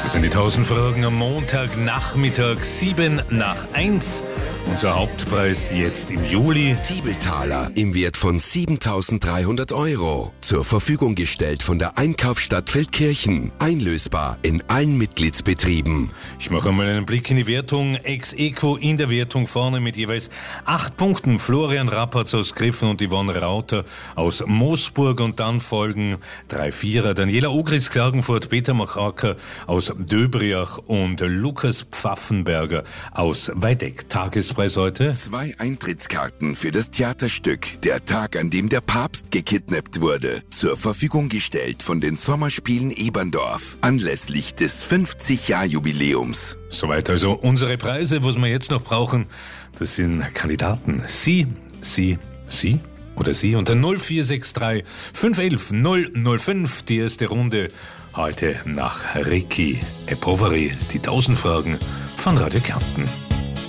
Das sind die 1000 Fragen am Montagnachmittag, 7:07. Unser Hauptpreis jetzt im Juli. Tiebetaler im Wert von 7.300 €. Zur Verfügung gestellt von der Einkaufsstadt Feldkirchen. Einlösbar in allen Mitgliedsbetrieben. Ich mache einmal einen Blick in die Wertung. Ex aequo in der Wertung vorne mit jeweils 8 Punkten. Florian Rappatz aus Griffen und Yvonne Rauter aus Moosburg. Und dann folgen 3 Vierer. Daniela Ogris Klagenfurt, Peter Machaker aus Döbriach und Lukas Pfaffenberger aus Weideck. Tagespreis heute? 2 Eintrittskarten für das Theaterstück Der Tag, an dem der Papst gekidnappt wurde. Zur Verfügung gestellt von den Sommerspielen Eberndorf. Anlässlich des 50-Jahr-Jubiläums. Soweit also unsere Preise. Was wir jetzt noch brauchen, das sind Kandidaten. Sie oder Sie unter 0463 511 005. Die erste Runde heute nach Ricky Epoveri. Die 1000 Fragen von Radio Kärnten.